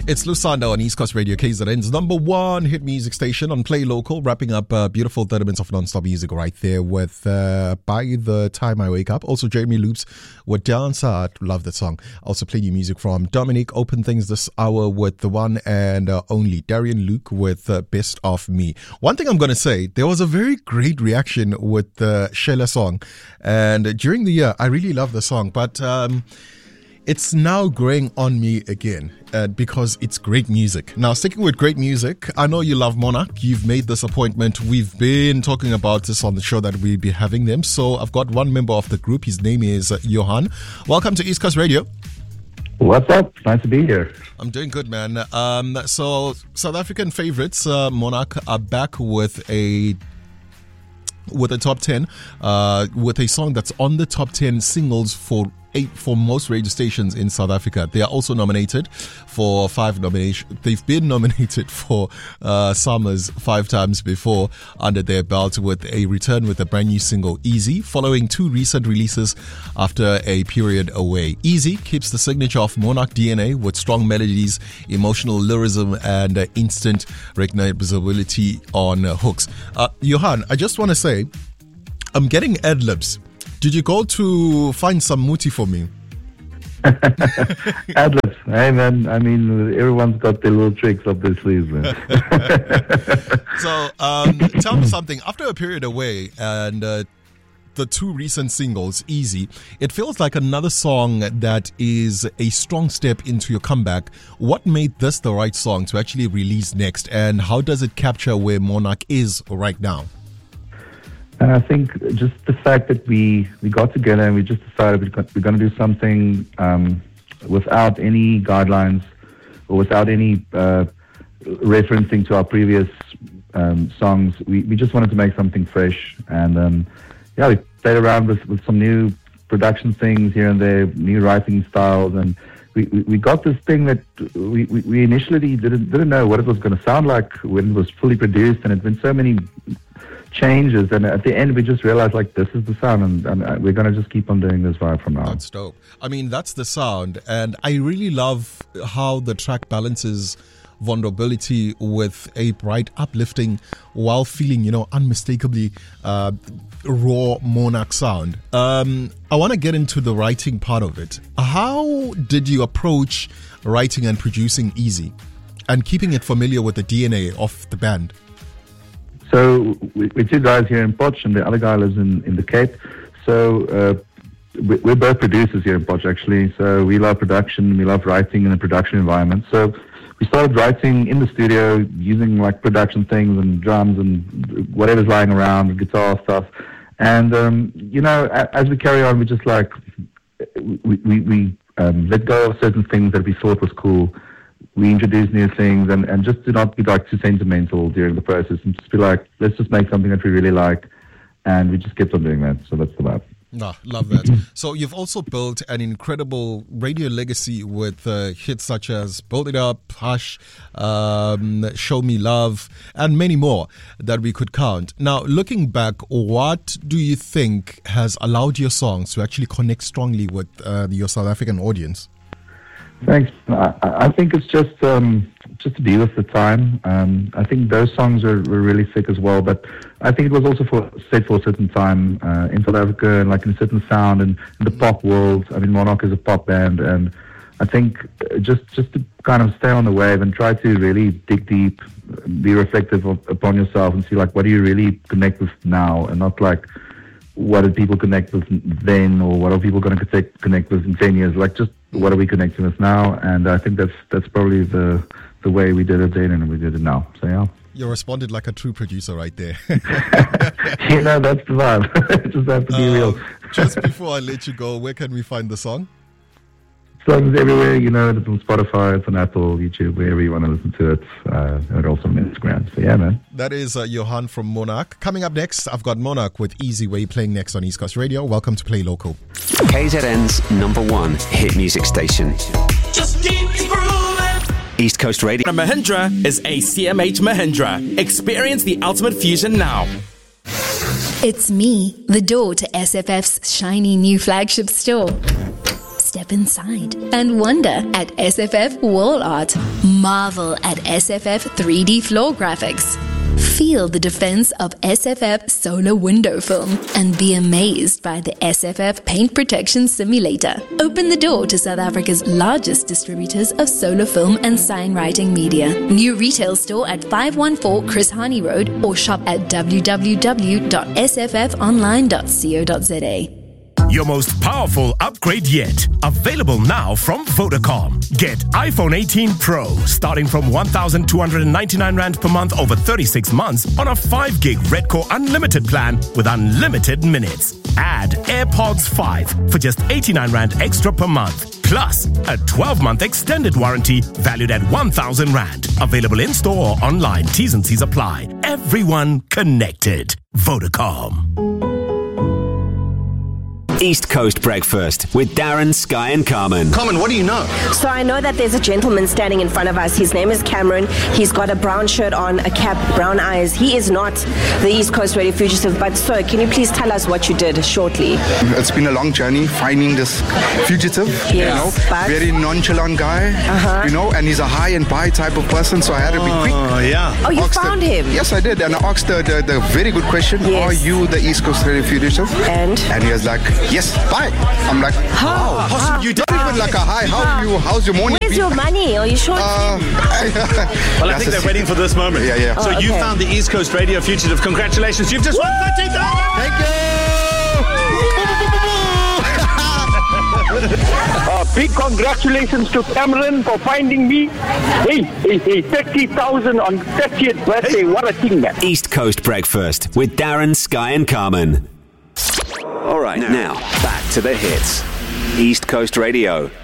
It's Lusanda on East Coast Radio, KZN's number one hit music station on Play Local, wrapping up beautiful 30 minutes of non-stop music right there with By the Time I Wake Up. Also Jeremy Loops with Dancer, love that song. Also play new music from Dominic, open things this hour with the one and only Darian Luke with Best of Me. One thing I'm going to say, there was a very great reaction with the Sheila song, and during the year I really love the song, but it's now growing on me again because it's great music. Now, sticking with great music, I know you love Monarch. You've made this appointment. We've been talking about this on the show that we'll be having them. So I've got one member of the group. His name is Johan. Welcome to East Coast Radio. What's up? Nice to be here. I'm doing good, man. So South African favorites, Monarch, are back with a top 10, with a song that's on the top 10 singles for most radio stations in South Africa. They are also nominated for 5 nominations. They've been nominated for Summers 5 times before under their belt, with a return with a brand new single, Easy, following 2 recent releases after a period away. Easy keeps the signature of Monarch DNA with strong melodies, emotional lyricism, and instant recognizability on hooks. Johan, I just want to say, I'm getting ad-libs. Did you go to find some muti for me? Ad-libs. Hey, man. I mean, everyone's got their little tricks up their sleeves, man. So, tell me something. After a period away and the 2 recent singles, Easy, it feels like another song that is a strong step into your comeback. What made this the right song to actually release next, and how does it capture where Monarch is right now? And I think just the fact that we got together and we just decided we're going to do something without any guidelines or without any referencing to our previous songs. We just wanted to make something fresh. And we played around with some new production things here and there, new writing styles. And we got this thing that we initially didn't know what it was going to sound like when it was fully produced. And it's been so many changes, and at the end we just realized, like, this is the sound, and we're going to just keep on doing this vibe from now on. That's dope. I mean, that's the sound, and I really love how the track balances vulnerability with a bright uplifting while feeling, unmistakably raw Monarch sound. I want to get into the writing part of it. How did you approach writing and producing Easy and keeping it familiar with the DNA of the band? So we're 2 guys here in Potch, and the other guy lives in the Cape. So we're both producers here in Potch, actually. So we love production, we love writing in a production environment. So we started writing in the studio using like production things and drums and whatever's lying around, guitar stuff. And as we carry on, we just like we let go of certain things that we thought was cool. We introduce new things and just do not be like too sentimental during the process, and just be like, let's just make something that we really like. And we just kept on doing that. So that's the vibe. Love that. So you've also built an incredible radio legacy with hits such as Build It Up, Hush, Show Me Love, and many more that we could count. Now, looking back, what do you think has allowed your songs to actually connect strongly with your South African audience? Thanks. I think it's just to be with the time. I think those songs were really sick as well, but I think it was also set for a certain time in South Africa, and like in a certain sound and in the pop world. I mean, Monarch is a pop band, and I think just to kind of stay on the wave and try to really dig deep, be reflective upon yourself, and see like, what do you really connect with now, and not like, what did people connect with then, or what are people going to connect with in 10 years? Like, just what are we connecting with now? And I think that's probably the way we did it then and we did it now. So yeah. You responded like a true producer right there. That's the vibe. Just have to be real. Just before I let you go, where can we find the song? Songs everywhere, it's on Spotify, it's on Apple, YouTube, wherever you want to listen to it, and also on Instagram. So yeah, man. That is Johan from Monarch. Coming up next, I've got Monarch with Easy Way playing next on East Coast Radio. Welcome to Play Local. KZN's number one hit music station. Just keep grooving. East Coast Radio. Mahindra is a CMH Mahindra. Experience the ultimate fusion now. It's me, the door to SFF's shiny new flagship store. Step inside and wonder at SFF Wall Art. Marvel at SFF 3D floor graphics. Feel the defense of SFF solar window film and be amazed by the SFF paint protection simulator. Open the door to South Africa's largest distributors of solar film and signwriting media. New retail store at 514 Chris Hani Road or shop at www.sffonline.co.za. Your most powerful upgrade yet. Available now from Vodacom. Get iPhone 18 Pro starting from 1,299 Rand per month over 36 months on a 5 gig Redcore Unlimited plan with unlimited minutes. Add AirPods 5 for just 89 Rand extra per month. Plus a 12-month extended warranty valued at 1,000 Rand. Available in store or online. T's and C's apply. Everyone connected. Vodacom. East Coast Breakfast with Darren, Sky and Carmen. Carmen, what do you know? So I know that there's a gentleman standing in front of us. His name is Cameron. He's got a brown shirt on, a cap, brown eyes. He is not the East Coast Radio Fugitive, but sir, can you please tell us what you did shortly? It's been a long journey finding this fugitive, yes, but very nonchalant guy, and he's a high and by type of person, so I had to be quick. Oh, you found him? Yes, I did, and I asked the very good question, Are you the East Coast Radio Fugitive? And he was like, yes, bye. I'm like, how? Possible? You did even like a hi, how's your morning? Where's your money? Are you sure? Well, I think they're waiting for this moment. Yeah. So you found the East Coast Radio Fugitive. Congratulations. You've just won 13,000. Thank you. Big congratulations to Cameron for finding me. Hey, 30,000 on 30th birthday. Hey. What a thing, man. East Coast Breakfast with Darren, Sky and Carmen. All right, now back to the hits. East Coast Radio.